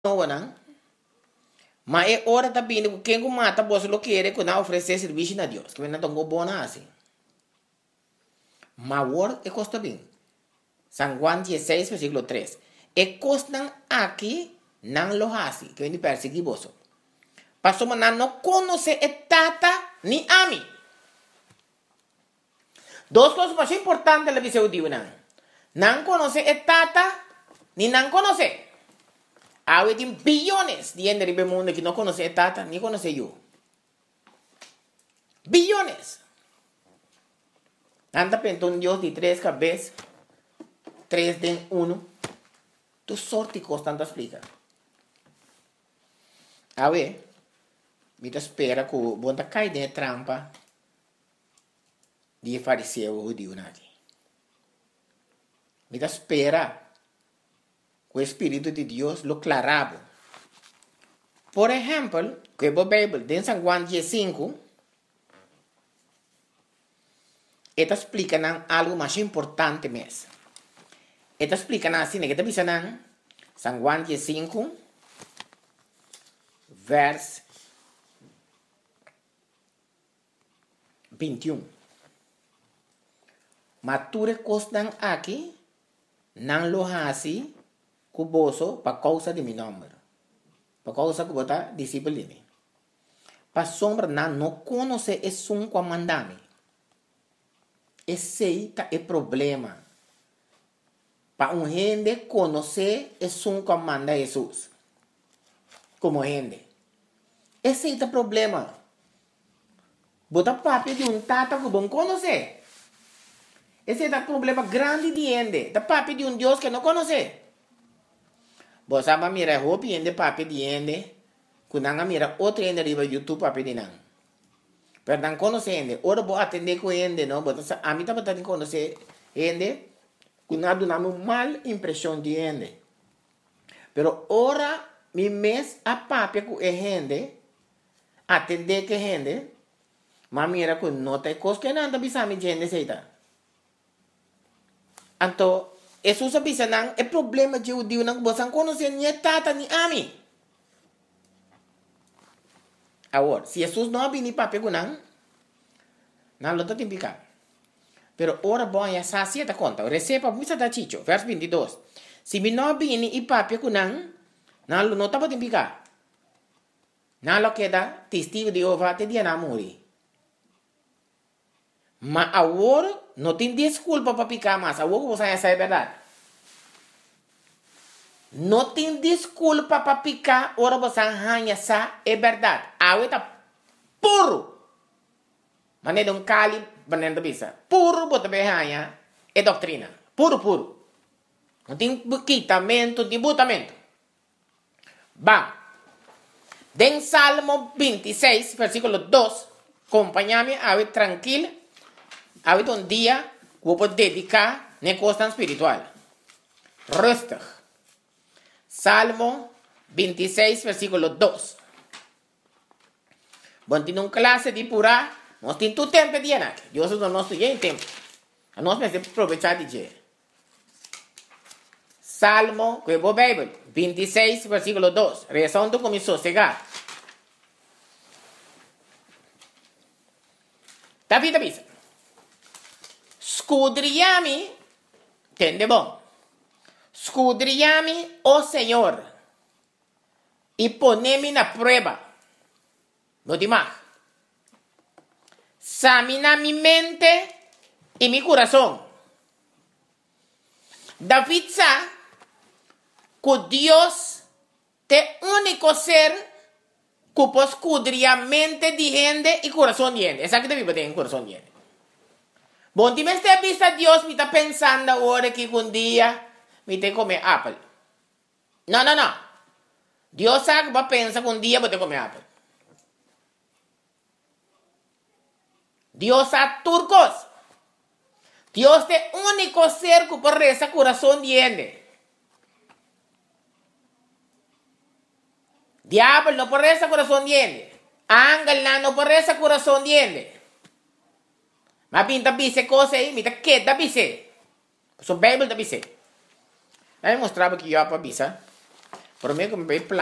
no wanang. Mas é hora também que quem mata você lo quer que não oferecer serviço a Deus. Que não tão bom assim. Mas agora é custa bem. San Juan 16, versículo 3. E costan aqui não lo hace. Que vem perseguir você. Pastor, mas não conhece a tata ni a mim. Duas coisas mais importantes da visão de não. Não conhece a tata ni não conhece. Há bilhões de gente no mundo que não conhece a tata ni conhece eu. Bilhões. Anda pensando Deus de 3 cabeças, 3 de 1. Tu sorte constante explica. A ver, me espera que o bom cai de trampa de fariseu ou de unati. Me espera que o Espírito de Deus lo clarabo. Por exemplo, que a Bíblia, em San Juan 15, esta explica algo mais importante mesmo. Esta explica assim, que está pensando San Juan 15, vers 21. Mature costan aqui, não lo hace cuboso para causa de meu nome. Para causa que bota discípulo de mim. Para sombra não conhece esse um comandame. Esse é o problema. Para um gente conhecer esse um comanda Jesus. Como gente. Esse é o problema. Bota papi de um tata que bom conhecer. Esse é o problema grande de gente. Da papi de um Deus que não conhece. Você vai mirar roupa de papi de gente. Quando você mira outro gente riba YouTube papi de não. Pero não conhece gente. Ora vou atender com gente, não. A mim também tem que conhecer gente. Quando nós damos mal impressão de gente. Pero ora, mi mes a papi com gente. Atender com gente. Mas mira que não tem coisa que não bisa mi gente seita. Então, Jesus bisa nang é problema de judeu nang você não conhece nem tata nem ami. Agora, se Jesus não vini papi com não lo tem picar. Pero ora bom ya sacia ta conta. Receba misa da chicho, verso 22. Se mi não vini e papi com não lo nota tem picar. Não lo queda testigo de Jeová te dia na morrer. Mas agora não tem desculpa para picar mais. Agora você já sabe a verdade. Não tem desculpa para picar. Agora você já sabe a verdade. Agora está puro. Mas não é um cali, mas não é puro, você vai é doutrina. Puro. Não tem quitamento, tem botamento. Bom. Den Salmo 26, versículo 2. Acompanha-me, a tranquilo. Ahorita un día vou poder dedicar na costa espiritual. Rustig. Salmo 26, versículo 2. Bom, tem uma classe de pura, nós temos todo tempo de anar. Deus não nos tem tempo. Nós precisamos aproveitar de dia. Salmo, que é a Bíblia, 26, versículo 2. Rezando começou a chegar. David avisa. Escudriami, entende bom? Escudriami, oh Senhor, e ponemi na prova. No demais. Examina mi mente e mi coração. David sabe que Deus é o único ser que pode escudriar a mente de gente e coração de gente. Essa que David tem coração de gente. Bom, ti me stai vista Deus mi sta pensando ora che un dia mi te come apple. No. Deus sabe que pensa que um dia vou te comer apple. Deus sabe turcos. Deus é o único ser que pode rezar o coração de gente. Diabo não pode rezar o coração de gente. Ángel não pode rezar o coração de gente. Mas pinta bise coisa aí, me tá quieta bise. So Bible da bise. Aí mostrava que eu para bisa. Por mí que me